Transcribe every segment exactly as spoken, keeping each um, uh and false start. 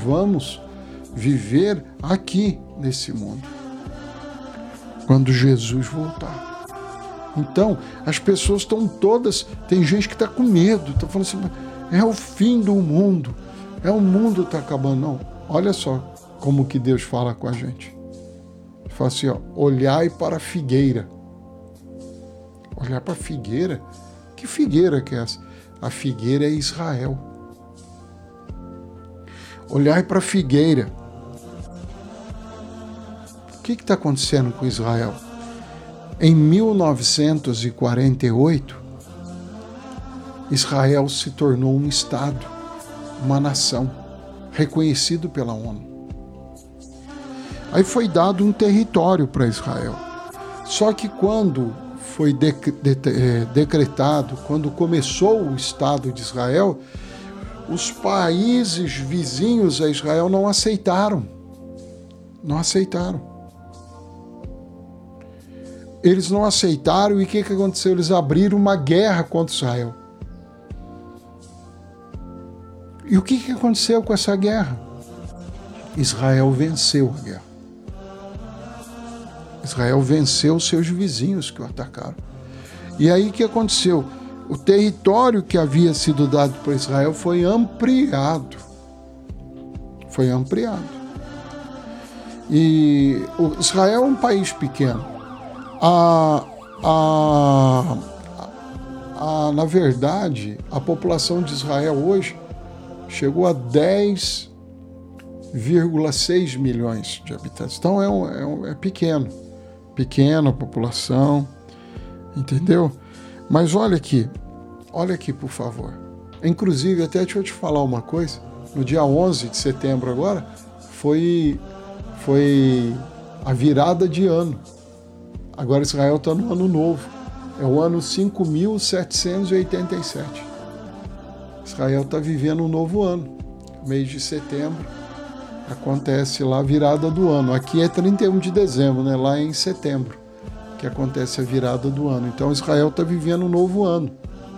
vamos viver aqui nesse mundo, quando Jesus voltar. Então, as pessoas estão todas... Tem gente que está com medo, está falando assim, é o fim do mundo, é o mundo está acabando. Não, olha só como que Deus fala com a gente. Ele fala assim, ó, olhai para a figueira. Olhar para a figueira? Que figueira que é essa? A figueira é Israel. Olhai para a figueira. O que está acontecendo com Israel? Em mil novecentos e quarenta e oito, Israel se tornou um Estado, uma nação, reconhecido pela ONU. Aí foi dado um território para Israel. Só que quando foi decretado, quando começou o Estado de Israel, os países vizinhos a Israel não aceitaram. Não aceitaram. Eles não aceitaram e o que, que aconteceu? Eles abriram uma guerra contra Israel. E o que, que aconteceu com essa guerra? Israel venceu a guerra. Israel venceu seus vizinhos que o atacaram. E aí o que aconteceu? O território que havia sido dado para Israel foi ampliado. Foi ampliado. E o Israel é um país pequeno. A, a, a, na verdade, a população de Israel hoje chegou a dez vírgula seis milhões de habitantes. Então é, um, é, um, é pequeno. Pequena a população, entendeu? Mas olha aqui, olha aqui, por favor. Inclusive, até deixa eu te falar uma coisa. No dia onze de setembro agora, foi, foi a virada de ano. Agora Israel está no ano novo. É o ano cinco mil setecentos e oitenta e sete. Israel está vivendo um novo ano. Mês de setembro, acontece lá a virada do ano. Aqui é trinta e um de dezembro, né? Lá é em setembro que acontece a virada do ano. Então Israel está vivendo um novo ano.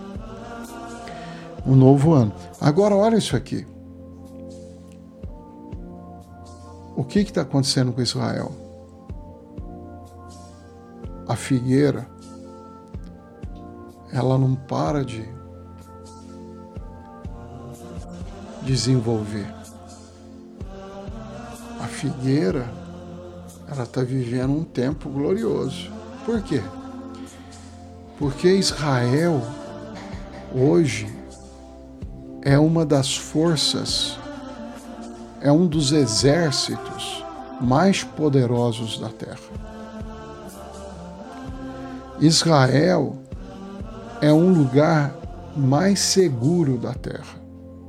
Um novo ano. Agora olha isso aqui. O que está acontecendo com Israel? A figueira, ela não para de desenvolver. A figueira, ela está vivendo um tempo glorioso. Por quê? Porque Israel, hoje, é uma das forças, é um dos exércitos mais poderosos da Terra. Israel é um lugar mais seguro da Terra.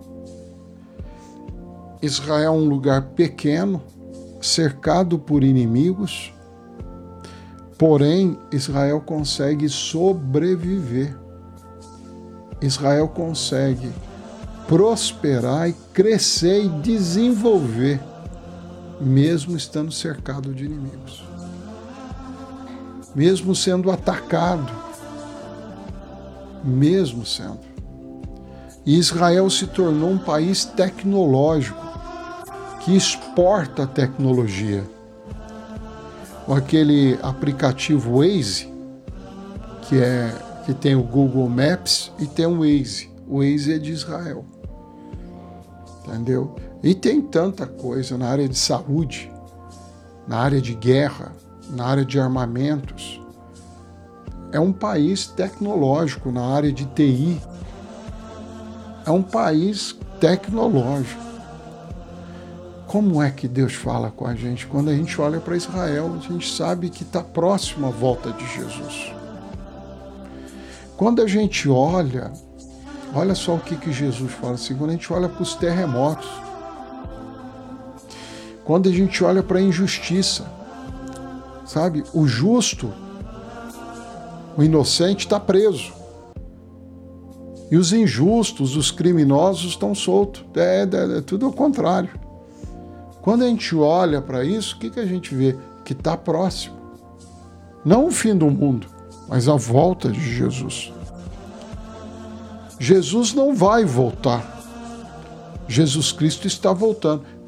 Israel é um lugar pequeno, cercado por inimigos, porém Israel consegue sobreviver. Israel consegue prosperar e crescer e desenvolver, mesmo estando cercado de inimigos. Mesmo sendo atacado, mesmo sendo. E Israel se tornou um país tecnológico, que exporta tecnologia. Com aquele aplicativo Waze, que, é, que tem o Google Maps e tem o Waze. O Waze é de Israel. Entendeu? E tem tanta coisa na área de saúde, na área de guerra, na área de armamentos. É um país tecnológico na área de T I. É um país tecnológico. Como é que Deus fala com a gente? Quando a gente olha para Israel, a gente sabe que está próximo à volta de Jesus. Quando a gente olha, olha só o que, que Jesus fala assim, quando a gente olha para os terremotos, quando a gente olha para a injustiça, sabe? O justo, o inocente está preso. E os injustos, os criminosos estão soltos. É, é, é tudo ao contrário. Quando a gente olha para isso, o que, que a gente vê? Que está próximo. Não o fim do mundo, mas a volta de Jesus. Jesus não vai voltar. Jesus Cristo está voltando.